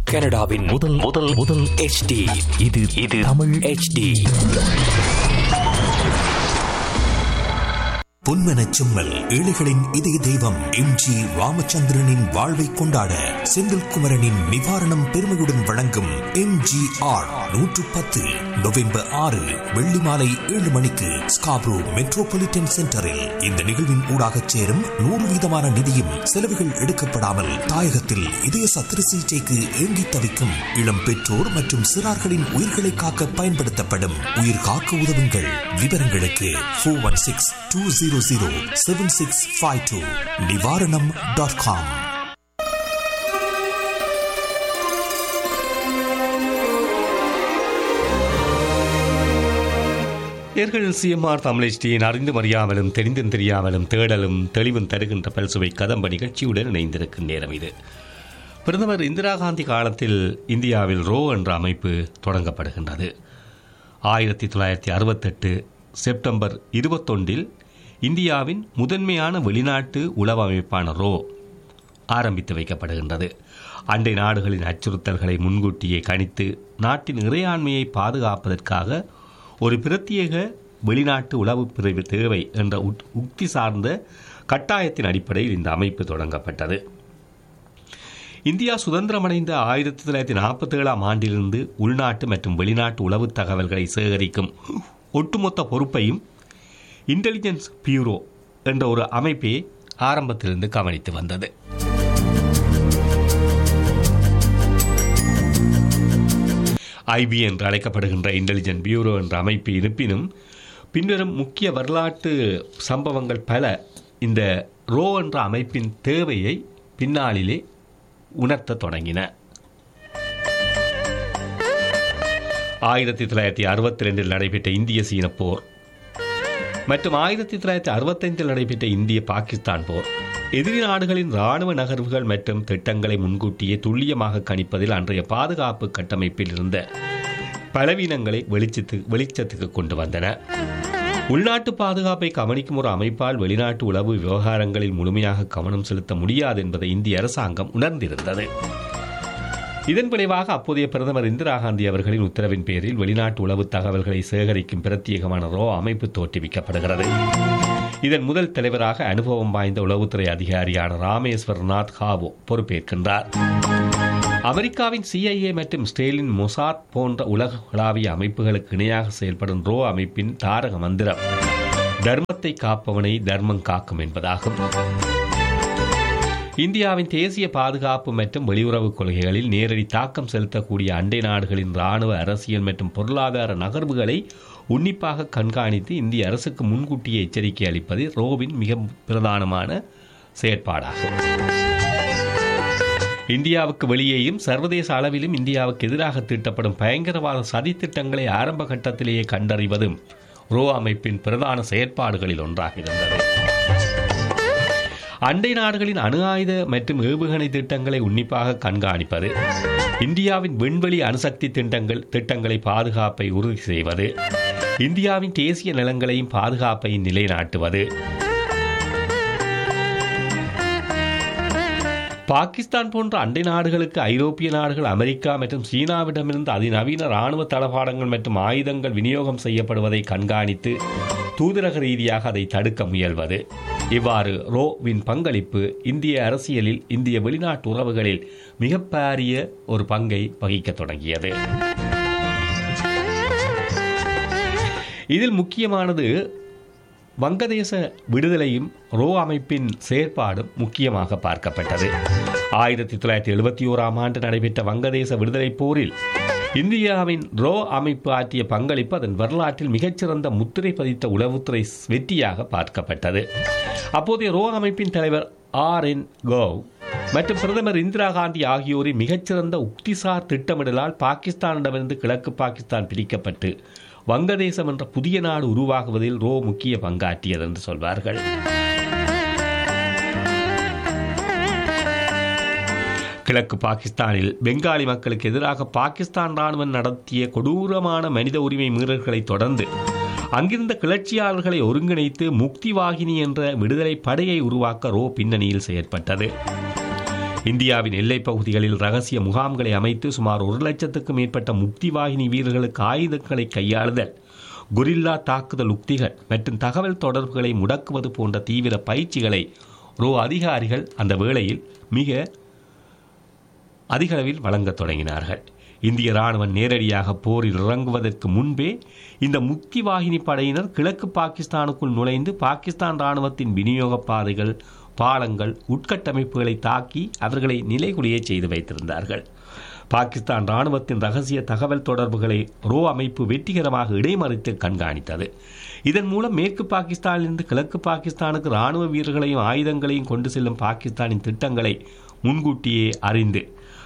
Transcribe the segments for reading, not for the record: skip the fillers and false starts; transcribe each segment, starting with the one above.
கனடாவின் முதல் முதல் முதல் HD. இது தமிழ் HD. பொன்மனச் செம்மல் ஏழைகளின் இதய தெய்வம் MG ராமச்சந்திரனின் வாழ்வை கொண்டாட செந்தில்குமரனின் நிவாரணம் பெருமையுடன் வழங்கும் MGR 110 நவம்பர் 6 வெள்ளி மாலை 7 மணிக்கு ஸ்காப்ரோ மெட்ரோபாலிட்டன் சென்டரில். இந்த நிகழ்வின் ஊடாக சேரும் 100% நிதியும் செலவுகள் எடுக்கப்படாமல் தாயகத்தில் இதய சத்திர சிகிச்சைக்கு ஏங்கி தவிக்கும் இளம் பெற்றோர் மற்றும் சிறார்களின் உயிர்களை காக்க பயன்படுத்தப்படும். உயிர் காக்க உதவுங்கள். விவரங்களுக்கு 416-200-7652 nivaranam.com. CMR தமிழ் HDயின் அறிந்தும் அறியாமலும் தெரிந்தும் தெரியாமலும் தேடலும் தெளிவும் தருகின்ற பல்சுவை கதம்ப நிகழ்ச்சியுடன் இணைந்திருக்கும் நேரம் இது. பிரதமர் இந்திரா காந்தி காலத்தில் இந்தியாவில் ரோ என்ற அமைப்பு தொடங்கப்படுகின்றது. 1968 செப்டம்பர் 21 இந்தியாவின் முதன்மையான வெளிநாட்டு உளவு அமைப்பான ரோ ஆரம்பித்து வைக்கப்படுகின்றது. அண்டை நாடுகளின் அச்சுறுத்தல்களை முன்கூட்டியே கணித்து நாட்டின் இறையாண்மையை பாதுகாப்பதற்காக ஒரு பிரத்யேக வெளிநாட்டு உளவு பிரிவு தேவை என்ற உக்தி சார்ந்த கட்டாயத்தின் அடிப்படையில் இந்த அமைப்பு தொடங்கப்பட்டது. இந்தியா சுதந்திரமடைந்த 1947 ஆண்டிலிருந்து உள்நாட்டு மற்றும் வெளிநாட்டு உளவு தகவல்களை சேகரிக்கும் ஒட்டுமொத்த பொறுப்பையும் இன்டெலிஜென்ஸ் பியூரோ என்ற ஒரு அமைப்பை ஆரம்பத்திலிருந்து கவனித்து வந்தது. IB என்று அழைக்கப்படுகின்ற இன்டெலிஜென்ஸ் பியூரோ என்ற அமைப்பு இருப்பினும் பின்வரும் முக்கிய வரலாற்று சம்பவங்கள் பல இந்த ரோ என்ற அமைப்பின் தேவையை பின்னாளிலே உணர்த்த தொடங்கின. 1962 நடைபெற்ற இந்திய சீன போர் மற்றும் 1965 நடைபெற்ற இந்திய பாகிஸ்தான் போர் எதிரி நாடுகளின் இராணுவ நகர்வுகள் மற்றும் திட்டங்களை முன்கூட்டியே துல்லியமாக கணிப்பதில் அன்றைய பாதுகாப்பு கட்டமைப்பில் இருந்த பலவீனங்களை வெளிச்சத்துக்கு கொண்டு வந்தன. உள்நாட்டு பாதுகாப்பை கவனிக்கும் ஒரு அமைப்பால் வெளிநாட்டு உளவு விவகாரங்களில் முழுமையாக கவனம் செலுத்த முடியாது என்பதை இந்திய அரசாங்கம் உணர்ந்திருந்தது. இதன் விளைவாக அப்போதைய பிரதமர் இந்திரா காந்தி அவர்களின் உத்தரவின் பேரில் வெளிநாட்டு உளவு தகவல்களை சேகரிக்கும் பிரத்யேகமான ரோ அமைப்பு தோற்றுவிக்கப்படுகிறது. இதன் முதல் தலைவராக அனுபவம் வாய்ந்த உளவுத்துறை அதிகாரியான ராமேஸ்வரநாத் காவோ பொறுப்பேற்கின்றார். அமெரிக்காவின் CIA மற்றும் ஸ்டேலின் மொசாட் போன்ற உலகளாவிய அமைப்புகளுக்கு இணையாக செயல்படும் ரோ அமைப்பின் தாரக மந்திரம் தர்மத்தை காப்பவனை தர்மம் காக்கும் என்பதாகும். இந்தியாவின் தேசிய பாதுகாப்பு மற்றும் வெளியுறவு கொள்கைகளில் நேரடி தாக்கம் செலுத்தக்கூடிய அண்டை நாடுகளின் இராணுவ, அரசியல் மற்றும் பொருளாதார நகர்வுகளை உன்னிப்பாக கண்காணித்து இந்திய அரசுக்கு முன்கூட்டியே எச்சரிக்கை அளிப்பது ரோவின் மிக பிரதானமான செயற்பாடாகும். இந்தியாவுக்கு வெளியேயும் சர்வதேச அளவிலும் இந்தியாவுக்கு எதிராக தீட்டப்படும் பயங்கரவாத சதி திட்டங்களை ஆரம்ப கட்டத்திலேயே கண்டறிவதும் ரோ அமைப்பின் பிரதான செயற்பாடுகளில் ஒன்றாக இருந்தது. அண்டை நாடுகளின் அணு ஆயுத மற்றும் ஏவுகணை திட்டங்களை உன்னிப்பாக கண்காணிப்பது, இந்தியாவின் விண்வெளி அணுசக்தி திட்டங்களை பாதுகாப்பை உறுதி செய்வது, இந்தியாவின் தேசிய நிலங்களையும் பாதுகாப்பையும் நிலைநாட்டுவது, பாகிஸ்தான் போன்ற அண்டை நாடுகளுக்கு ஐரோப்பிய நாடுகள், அமெரிக்கா மற்றும் சீனாவிடமிருந்து அதிநவீன இராணுவ தளபாடங்கள் மற்றும் ஆயுதங்கள் விநியோகம் செய்யப்படுவதை கண்காணித்து தூதரக ரீதியாக அதை தடுக்க முயல்வது. இவ்வாறு ரோவின் பங்களிப்பு இந்திய அரசியலில், இந்திய வெளிநாட்டு உறவுகளில் மிகப்பெரிய ஒரு பங்கை வகிக்க தொடங்கியது. இதில் முக்கியமானது வங்கதேச விடுதலையும் ரோ அமைப்பின் செயற்பாடும் முக்கியமாக பார்க்கப்பட்டது. 1971 ஆண்டு நடைபெற்ற வங்கதேச விடுதலை போரில் இந்தியாவின் ரோ அமைப்பு ஆற்றிய பங்களிப்பு அதன் வரலாற்றில் மிகச்சிறந்த முத்திரை பதித்த உளவுத்துறை வெற்றியாக பார்க்கப்பட்டது. அப்போதைய ரோ அமைப்பின் தலைவர் RN கோவ் மற்றும் பிரதமர் இந்திரா காந்தி ஆகியோரின் மிகச்சிறந்த உக்திசார் திட்டமிடலால் பாகிஸ்தானிடமிருந்து கிழக்கு பாகிஸ்தான் பிரிக்கப்பட்டு வங்கதேசம் என்ற புதிய நாடு உருவாகுவதில் ரோ முக்கிய பங்காற்றியது என்று சொல்வார்கள். கிழக்கு பாகிஸ்தானில் பெங்காலி மக்களுக்கு எதிராக பாகிஸ்தான் ராணுவம் நடத்திய கொடூரமான மனித உரிமை மீறல்களை தொடர்ந்து அங்கிருந்த கிளர்ச்சியாளர்களை ஒருங்கிணைத்து முக்தி வாகினி என்ற விடுதலை படையை உருவாக்க ரோ பின்னணியில் செயற்பட்டது. இந்தியாவின் எல்லைப் பகுதிகளில் ரகசிய முகாம்களை அமைத்து சுமார் 1,00,000க்கும் மேற்பட்ட முக்தி வாகினி வீரர்களுக்கு ஆயுதங்களை கையாளுதல், குரில்லா தாக்குதல் உக்திகள் மற்றும் தகவல் தொடர்புகளை முடக்குவது போன்ற தீவிர பயிற்சிகளை அதிகாரிகள் அந்த வேளையில் மிக அதிகளவில் வழங்கத் தொடங்கினார்கள். இந்திய இராணுவம் நேரடியாக போரில் இறங்குவதற்கு முன்பே இந்த முக்தி வாகினி படையினர் கிழக்கு பாகிஸ்தானுக்குள் நுழைந்து பாகிஸ்தான் இராணுவத்தின் விநியோக பாதைகள், பாலங்கள், உட்கட்டமைப்புகளை தாக்கி அவர்களை நிலைகுலைய செய்து வைத்திருந்தார்கள். பாகிஸ்தான் இராணுவத்தின் ரகசிய தகவல் தொடர்புகளை அமைப்பு வெற்றிகரமாக இடைமறித்து கண்காணித்தது. இதன் மூலம் மேற்கு பாகிஸ்தானிலிருந்து கிழக்கு பாகிஸ்தானுக்கு இராணுவ வீரர்களையும் ஆயுதங்களையும் கொண்டு செல்லும் பாகிஸ்தானின் திட்டங்களை முன்கூட்டியே அறிந்து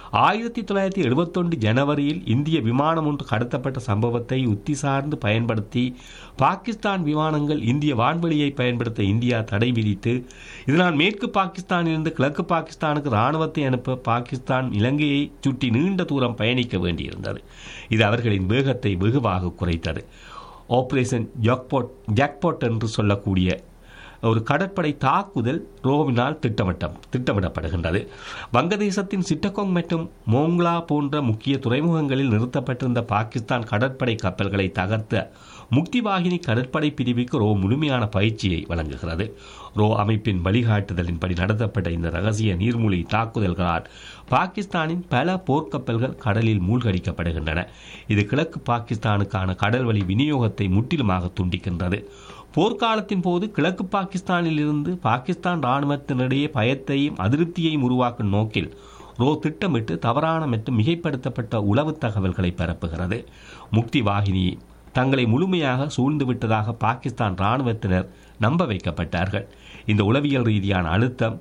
1971 ஜனவரியில் இந்திய விமானம் ஒன்று கடத்தப்பட்ட சம்பவத்தை உத்தி சார்ந்து பயன்படுத்தி பாகிஸ்தான் விமானங்கள் இந்திய வான்வெளியை பயன்படுத்த இந்தியா தடை விதித்து, இதனால் மேற்கு பாகிஸ்தானிலிருந்து கிழக்கு பாகிஸ்தானுக்கு இராணுவத்தை அனுப்ப பாகிஸ்தான் இலங்கையை சுற்றி நீண்ட தூரம் பயணிக்க வேண்டியிருந்தது. இது அவர்களின் வேகத்தை வெகுவாக குறைத்தது. ஆபரேஷன் ஜாக்பாட் என்று சொல்லக்கூடிய ஒரு கடற்படை தாக்குதல் ரோவினால் திட்டமிடப்படுகின்றது. வங்கதேசத்தின் சிட்டகோங் மற்றும் மோங்லா போன்ற முக்கிய துறைமுகங்களில் நிறுத்தப்பட்டிருந்த பாகிஸ்தான் கடற்படை கப்பல்களை தகர்த்த முக்தி வாகினி கடற்படை பிரிவுக்கு முழுமையான பயிற்சியை வழங்குகிறது. அமைப்பின் வழிகாட்டுதலின்படி நடத்தப்பட்ட இந்த ரகசிய நீர்மூழ்கி தாக்குதல்களால் பாகிஸ்தானின் பல போர்க்கப்பல்கள் கடலில் மூழ்கடிக்கப்படுகின்றன. இது கிழக்கு பாகிஸ்தானுக்கான கடல்வழி விநியோகத்தை முற்றிலுமாக துண்டிக்கின்றது. போர்க்காலத்தின் போது கிழக்கு பாகிஸ்தானில் இருந்து பாகிஸ்தான் இராணுவத்தினிடையே பயத்தையும் அதிருப்தியையும் உருவாக்கும் நோக்கில் திட்டமிட்டு தவறான மற்றும் மிகைப்படுத்தப்பட்ட உளவு தகவல்களை பரப்புகிறது. முக்தி வாகினி தங்களை முழுமையாக சூழ்ந்துவிட்டதாக பாகிஸ்தான் இராணுவத்தினர் நம்ப வைக்கப்பட்டார்கள். இந்த உளவியல் ரீதியான அழுத்தம்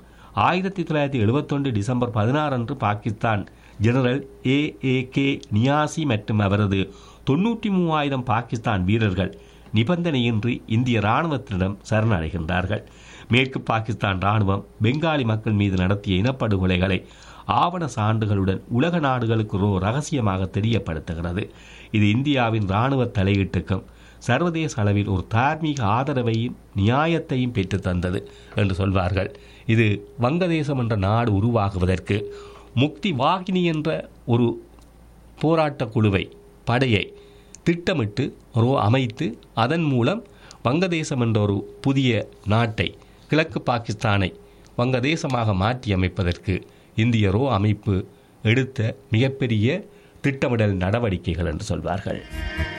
1971 டிசம்பர் 16 அன்று பாகிஸ்தான் ஜெனரல் AAK நியாசி மற்றும் அவரது 93,000 பாகிஸ்தான் வீரர்கள் நிபந்தனையின்றி இந்திய இராணுவத்திடம் சரணடைகின்றார்கள். மேற்கு பாகிஸ்தான் இராணுவம் பெங்காலி மக்கள் மீது நடத்திய இனப்படுகொலைகளை ஆவண சான்றுகளுடன் உலக நாடுகளுக்கு ரகசியமாக தெரியப்படுத்துகிறது. இது இந்தியாவின் இராணுவ தலையீட்டுக்கும் சர்வதேச அளவில் ஒரு தார்மீக ஆதரவையும் நியாயத்தையும் பெற்று தந்தது என்று சொல்வார்கள். இது வங்கதேசம் என்ற நாடு உருவாகுவதற்கு முக்தி வாகினி என்ற ஒரு போராட்ட குழுவை, படையை திட்டமிட்டு அமைத்து அதன் மூலம் வங்கதேசம் என்ற ஒரு புதிய நாட்டை, கிழக்கு பாகிஸ்தானை வங்கதேசமாக மாற்றி அமைப்பதற்கு இந்திய அமைப்பு எடுத்த மிகப்பெரிய திட்டமிடல் நடவடிக்கைகள் என்று சொல்வார்கள்.